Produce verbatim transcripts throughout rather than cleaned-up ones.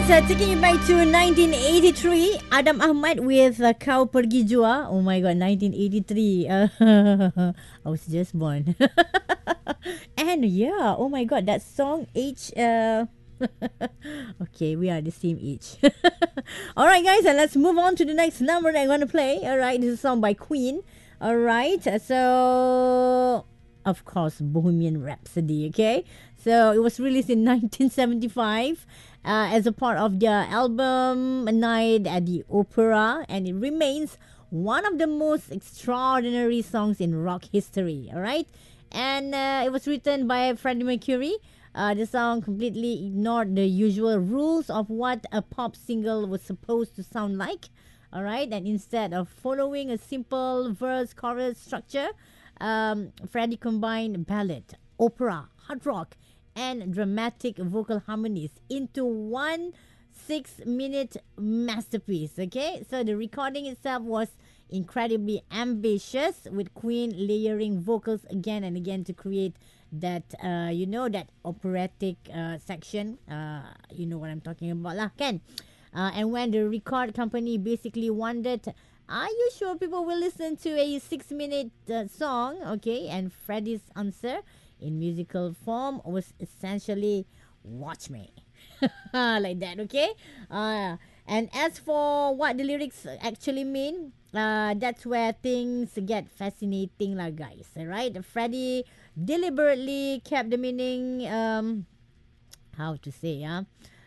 uh, taking you back to nineteen eighty-three. Adam Ahmad with uh, Kau Pergi Jua. Oh my god, nineteen eighty-three. Uh, I was just born. And yeah, oh my god, that song age. Uh, okay, we are the same age. Alright, guys, and let's move on to the next number that I'm going to play. Alright, this is a song by Queen. Alright, so of course, Bohemian Rhapsody, okay? So it was released in nineteen seventy-five uh, as a part of their album Night at the Opera, and it remains one of the most extraordinary songs in rock history, alright? And uh, it was written by Freddie Mercury. Uh, the song completely ignored the usual rules of what a pop single was supposed to sound like, alright? And instead of following a simple verse-chorus structure, um, Freddie combined ballad, opera, hard rock, and dramatic vocal harmonies into one six-minute masterpiece, okay? So the recording itself was incredibly ambitious, with Queen layering vocals again and again to create that, uh, you know, that operatic uh, section. Uh, you know what I'm talking about lah, kan? Uh, and when the record company basically wondered, are you sure people will listen to a six-minute uh, song? Okay, and Freddie's answer in musical form was essentially, watch me. Like that, okay? Uh, and as for what the lyrics actually mean, uh, that's where things get fascinating lah, guys. Alright? Freddie deliberately kept the meaning, um, how to say, yeah?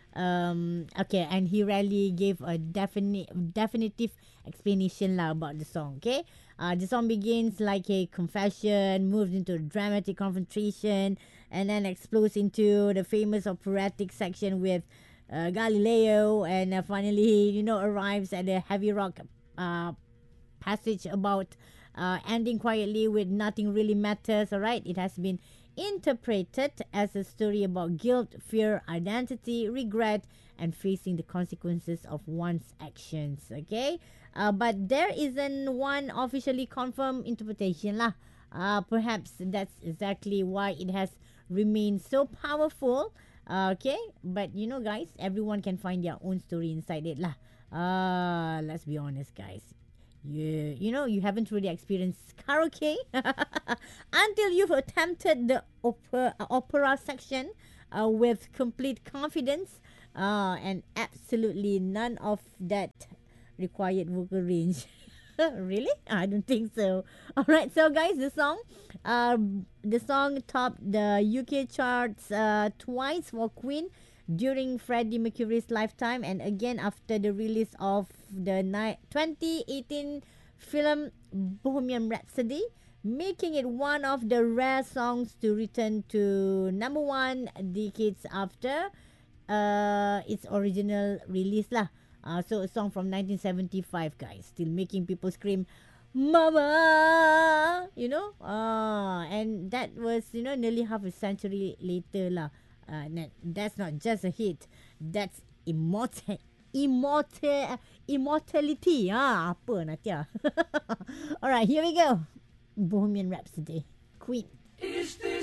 Um, okay, and he rarely gave a definite, definitive explanation lah about the song, okay? Uh, the song begins like a confession, moves into a dramatic confrontation, and then explodes into the famous operatic section with uh, Galileo, and uh, finally, you know, arrives at the heavy rock uh, passage about uh, ending quietly with nothing really matters, alright? It has been interpreted as a story about guilt, fear, identity, regret, and facing the consequences of one's actions, okay? Uh, but there isn't one officially confirmed interpretation lah. Uh, perhaps that's exactly why it has remained so powerful, uh, okay? But you know, guys, everyone can find their own story inside it lah. Uh, let's be honest, guys. You, you know, you haven't really experienced karaoke until you've attempted the opera, uh, opera section uh, with complete confidence uh, and absolutely none of that required vocal range. Really? I don't think so. Alright, so guys, the song uh, the song topped the U K charts uh, twice for Queen during Freddie Mercury's lifetime, and again after the release of the ni- twenty eighteen film Bohemian Rhapsody, making it one of the rare songs to return to number one decades after uh, its original release lah. Uh, so a song from nineteen seventy-five, guys, still making people scream, Mama! You know? Uh, and that was, you know, nearly half a century later lah. Uh, that's not just a hit. That's immortal, immortal, immortality. Ah, apa Natia? Alright, here we go. Bohemian Rhapsody, Queen. Is this